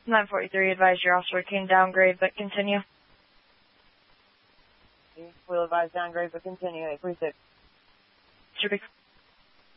943, advise your officer can downgrade but continue. We'll advise downgrade but continue, 836. Should be